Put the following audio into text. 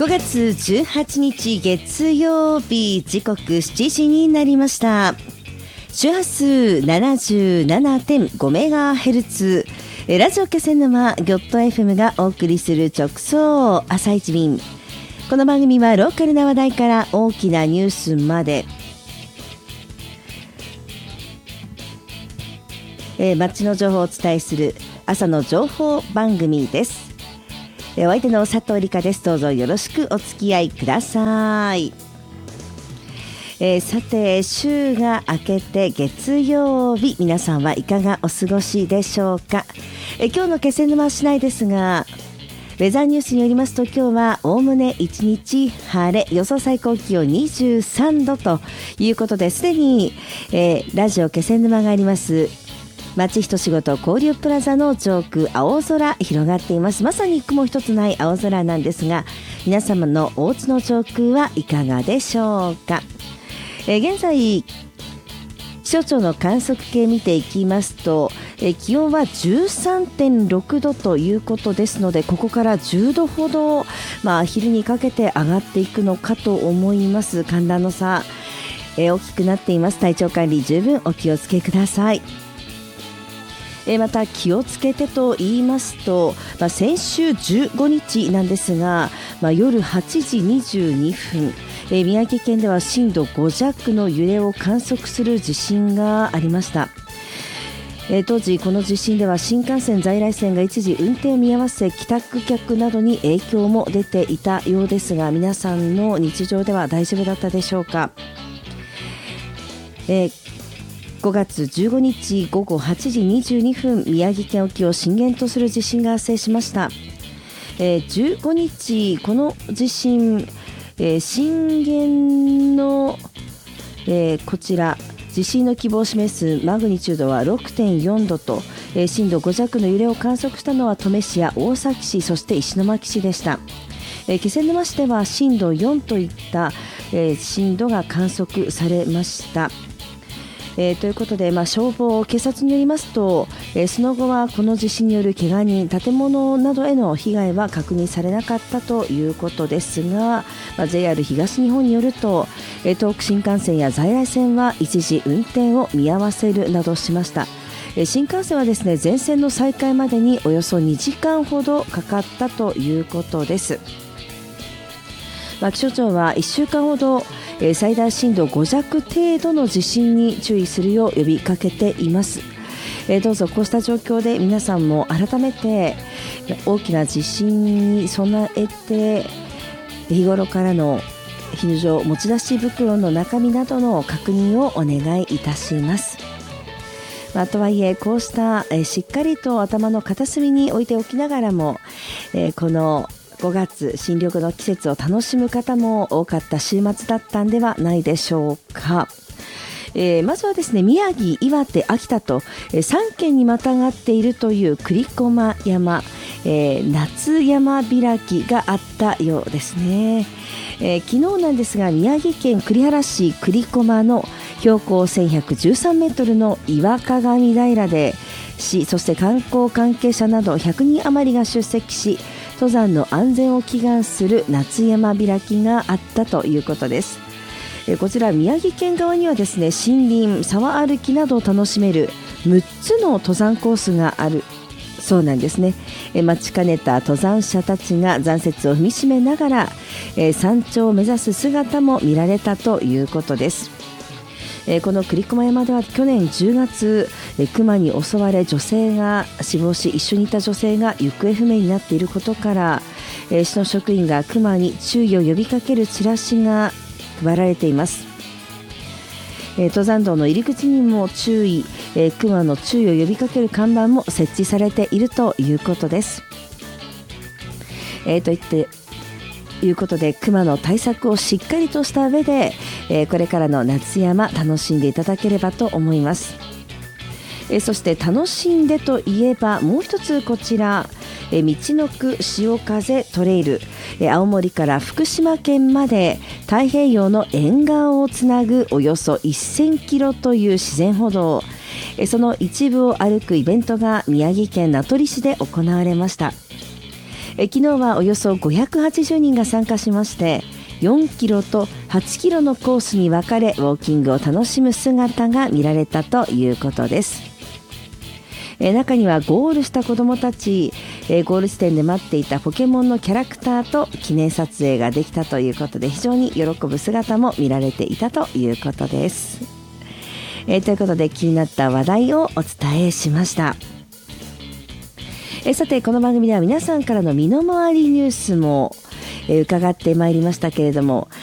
5月18日月曜日、時刻7時になりました。周波数 77.5 メガヘルツ、ラジオ気仙沼ギョット FM がお送りする直送朝一便。この番組はローカルな話題から大きなニュースまで、街の情報をお伝えする朝の情報番組です。お相手の佐藤理香です。どうぞよろしくお付き合いください。さて、週が明けて月曜日、皆さんはいかがお過ごしでしょうか。今日の気仙沼市内ですが、ウェザーニュースによりますと、今日はおおむね一日晴れ、予想最高気温23度ということで、すでに、ラジオ気仙沼があります町人仕事交流プラザの上空、青空広がっています。まさに雲一つない青空なんですが、皆様のお家の上空はいかがでしょうか。現在気象庁の観測計見ていきますと、気温は 13.6 度ということですので、ここから10度ほど、昼にかけて上がっていくのかと思います。寒暖の差、大きくなっています。体調管理十分お気をつけください。また気をつけてと言いますと、先週15日なんですが、夜8時22分、宮城県では震度5弱の揺れを観測する地震がありました。当時この地震では新幹線在来線が一時運転を見合わせ、帰宅客などに影響も出ていたようですが、皆さんの日常では大丈夫だったでしょうか。5月15日午後8時22分、宮城県沖を震源とする地震が発生しました。15日、この地震、震源の、こちら地震の規模を示すマグニチュードは 6.4 度と、震度5弱の揺れを観測したのは登米市や大崎市、そして石巻市でした。気仙沼市では震度4といった、震度が観測されました。ということで、消防、警察によりますと、その後はこの地震による怪我人、建物などへの被害は確認されなかったということですが、JR 東日本によると、東北新幹線や在来線は一時運転を見合わせるなどしました。新幹線はですね、全線の再開までにおよそ2時間ほどかかったということです。気象庁は1週間ほど最大震度5弱程度の地震に注意するよう呼びかけています。どうぞこうした状況で皆さんも改めて大きな地震に備えて、日頃からの非常持ち出し袋の中身などの確認をお願いいたします。とはいえ、こうしたしっかりと頭の片隅に置いておきながらも、この5月新緑の季節を楽しむ方も多かった週末だったんではないでしょうか。まずはですね、宮城、岩手、秋田と、3県にまたがっているという栗駒山、夏山開きがあったようですね。昨日なんですが、宮城県栗原市栗駒の標高1113メートルの岩鏡平で市、そして観光関係者など100人余りが出席し、登山の安全を祈願する夏山開きがあったということです。こちら宮城県側にはですね、森林、沢歩きなどを楽しめる6つの登山コースがあるそうなんですね。待ちかねた登山者たちが残雪を踏みしめながら、山頂を目指す姿も見られたということです。この栗駒山では去年10月、熊に襲われ女性が死亡し、一緒にいた女性が行方不明になっていることから、市の職員が熊に注意を呼びかけるチラシが配られています。登山道の入り口にも注意、熊の注意を呼びかける看板も設置されているということです。ということで、熊の対策をしっかりとした上で、これからの夏山楽しんでいただければと思います。そして楽しんでといえば、もう一つこちら、道のく潮風トレイル、青森から福島県まで太平洋の沿岸をつなぐおよそ1000キロという自然歩道、その一部を歩くイベントが宮城県名取市で行われました。 昨日はおよそ580人が参加しまして、4キロと8キロのコースに分かれウォーキングを楽しむ姿が見られたということです。中にはゴールした子どもたち、ゴール地点で待っていたポケモンのキャラクターと記念撮影ができたということで、非常に喜ぶ姿も見られていたということです。ということで、気になった話題をお伝えしました。さて、この番組では皆さんからの身の回りニュースも伺ってまいりましたけれども、